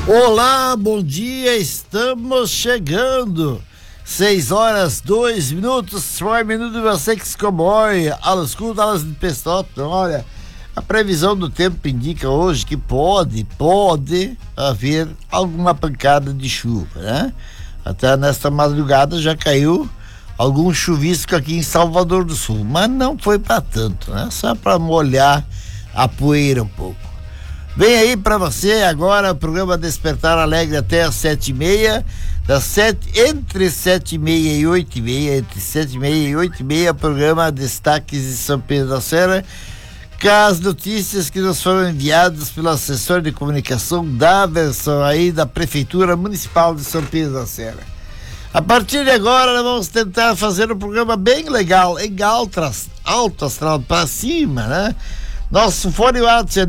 Olá, bom dia, estamos chegando. 6 horas, 2 minutos, 2 minutos, você que se comove, alles gut, alles in Pestotto. Olha, a previsão do tempo indica hoje que pode haver alguma pancada de chuva, né? Até nesta madrugada já caiu algum chuvisco aqui em Salvador do Sul, mas não foi para tanto, né? Só para molhar a poeira um pouco. Vem aí para você agora o programa Despertar Alegre até às 7h30, entre 7h30 e 8h30, entre 7h30 e 8h30, programa Destaques de São Pedro da Serra, com as notícias que nos foram enviadas pelo assessor de comunicação da versão aí da Prefeitura Municipal de São Pedro da Serra. A partir de agora nós vamos tentar fazer um programa bem legal, em alto astral, para cima, né? Nosso fone WhatsApp é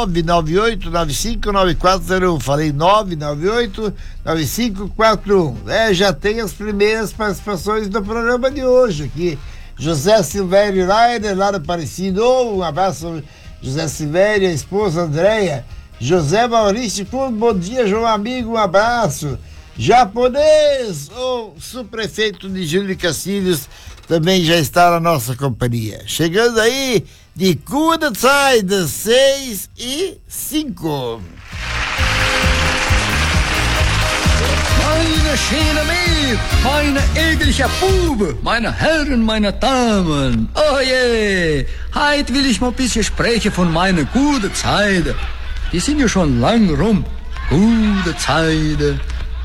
998-959401. Falei 998-9541. Já tem as primeiras participações do programa de hoje aqui. José Silvério Rainer, lá do Aparecido. Um abraço, José Silvério, a esposa Andréia. José Maurício, bom dia, João Amigo, um abraço. Japonês, o subprefeito de Júlio de Castilhos, também já está na nossa companhia. Chegando aí, de Gute Zeit, 6:05. Meine schöne Mäd, meine edeliche Bube, meine Herren, meine Damen. Oh je, heute will ich mal ein bisschen sprechen von meiner guten Zeit. Die sind ja schon lang rum. Gute Zeit.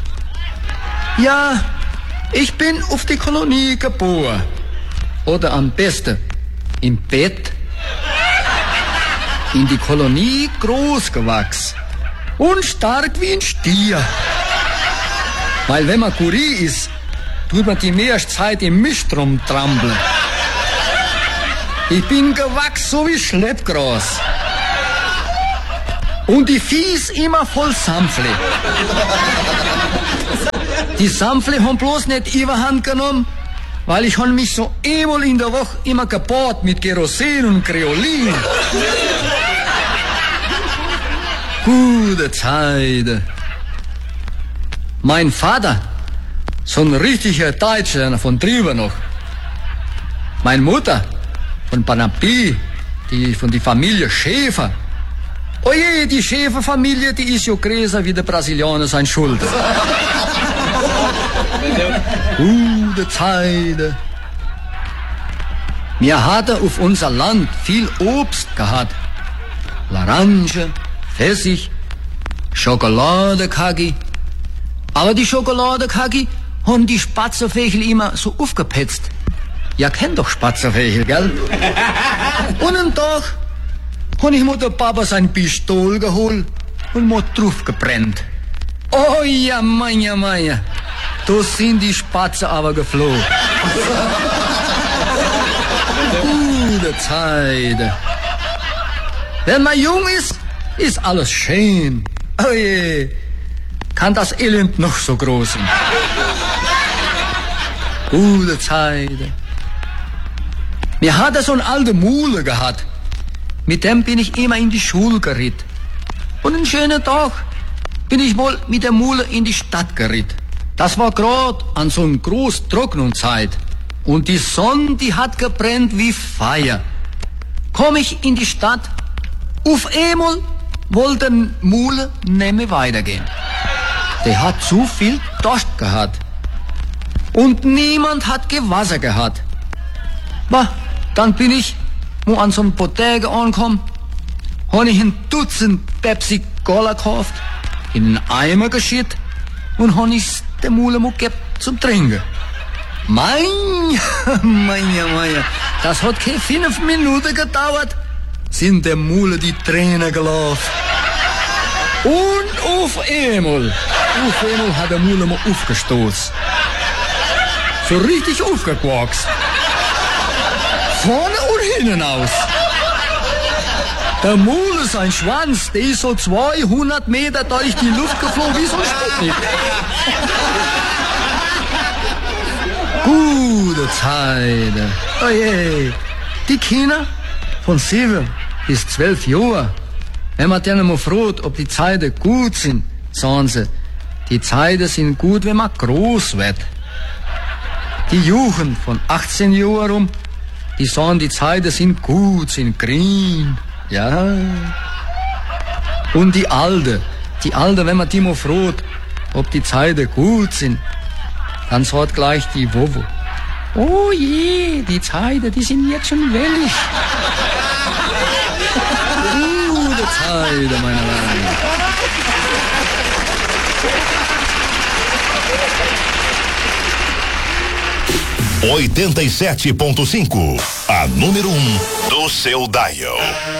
Ja, ich bin auf die Kolonie geboren. Oder am besten im Bett. In die Kolonie groß gewachsen. Und stark wie ein Stier. Weil wenn man Kurie ist, tut man die meiste Zeit im Mist rumtrampeln. Ich bin gewachsen so wie Schleppgras. Und die Viehs immer voll Sampfle. Die Sampfle haben bloß nicht Überhand genommen, weil ich han mich so einmal in der Woche immer gebaut mit Kerosin und Kreolin. Gute Zeit. Mein Vater, so ein richtiger Deutscher von drüber noch. Meine Mutter, von Panapi, von der Familie Schäfer. Oje, die Schäferfamilie, die ist ja größer wie der Brasilianer sein Schulter. Gute Zeit. Wir hatten auf unser Land viel Obst gehabt. Larange, Pfirsich, Schokoladekaki. Aber die Schokoladekaki haben die Spatzerfächel immer so aufgepetzt. Ja, kennt doch Spatzerfächel, gell? Und einen Tag hab ich mir der Papa sein Pistol geholt und mir drauf gebrennt. Oh ja, Manja. Da sind die Spatzer aber geflogen. Gute Zeit. Wenn man jung ist, ist alles schön. Oh je, kann das Elend noch so groß sein. Gute Zeit. Wir hatten so eine alte Mule gehabt. Mit dem bin ich immer in die Schule geritten. Und einen schönen Tag bin ich wohl mit der Mule in die Stadt geritten. Das war grad an so einer groß trockenen Zeit. Und die Sonne, die hat gebrennt wie Feuer. Komm ich in die Stadt, auf einmal wollte die Mule nicht mehr weitergehen. Der hat zu viel Durst gehabt. Und niemand hat Wasser gehabt. Dann bin ich an so einem Bodega angekommen, habe ich ein Dutzend Pepsi Cola gekauft, in einen Eimer geschüttet und habe ich der Mule mal gegeben zum Trinken. Mein, das hat keine 5 Minuten gedauert, sind der Mule die Tränen gelaufen. Und auf einmal hat der Mule mal aufgestoßen. So richtig aufgequaxt. Vorne und hinten aus. Der Mule, sein Schwanz, der ist so 200 Meter durch die Luft geflogen wie so ein Sputnik. Gute Zeit. Oh je. Die Kinder von 7 bis 12 Jahren, wenn man denen mal fragt, ob die Zeiten gut sind, sagen sie, die Zeiten sind gut, wenn man groß wird. Die Jugend von 18 Jahren rum, die sagen, die Zeiten sind gut, sind grün. Ja. Und die Alte, wenn man die mal fragt, ob die Zeiten gut sind, dann sagt gleich die Wowo, oh je, die Zeiten, die sind jetzt schon wellig. Gute Zeiten, meine Herren. .5, a número 1 do seu dial.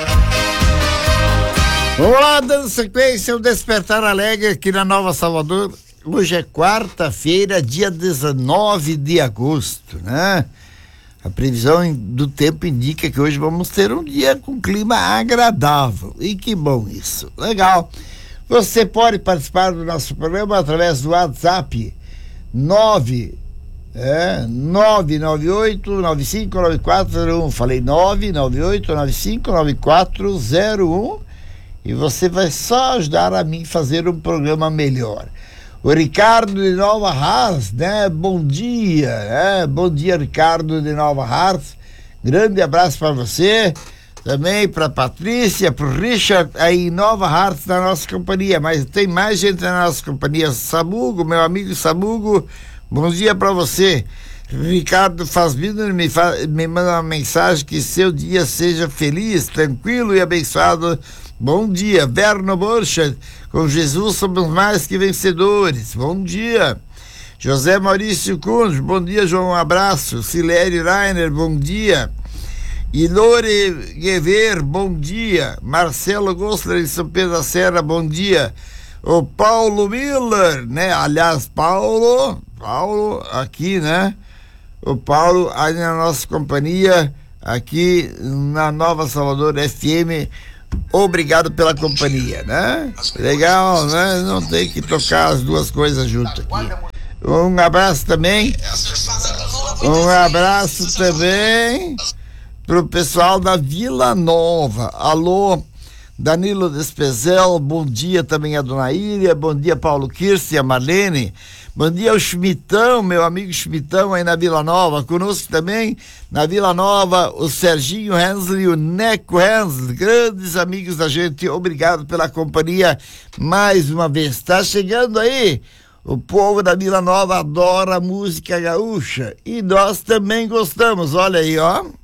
Vamos lá, dando sequência, o Despertar Alegre aqui na Nova Salvador. Hoje é quarta-feira, dia 19 de agosto, né? A previsão do tempo indica que hoje vamos ter um dia com clima agradável. E que bom isso. Legal. Você pode participar do nosso programa através do WhatsApp 998-959401. Falei 998-959401. E você vai só ajudar a mim fazer um programa melhor. O Ricardo de Nova Hartz, né? Bom dia, né? Bom dia, Ricardo de Nova Hartz. Grande abraço para você. Também para Patrícia, para o Richard aí em Nova Hartz, na nossa companhia. Mas tem mais gente na nossa companhia. Samugo, meu amigo Samugo, bom dia para você. Ricardo Fassbinder me manda uma mensagem que seu dia seja feliz, tranquilo e abençoado. Bom dia. Verno Borchardt, com Jesus somos mais que vencedores. Bom dia. José Maurício Cunha, bom dia, João, um abraço. Silério Rainer, bom dia. Ilore Guever, bom dia. Marcelo Gosler de São Pedro da Serra, bom dia. O Paulo Miller, né? Aliás, Paulo aqui, né? O Paulo aí na nossa companhia, aqui na Nova Salvador FM. Obrigado pela companhia, né? Legal, né? Não tem que tocar as duas coisas juntas aqui. Um abraço também pro pessoal da Vila Nova. Alô, Danilo Despezel, bom dia também a Dona Ilha, bom dia Paulo Kirsten, a Marlene, bom dia ao Schmitão, meu amigo Schmitão aí na Vila Nova, conosco também na Vila Nova, o Serginho Hensley e o Neco Hensley, grandes amigos da gente, obrigado pela companhia mais uma vez. Tá chegando aí, o povo da Vila Nova adora música gaúcha e nós também gostamos, olha aí, ó.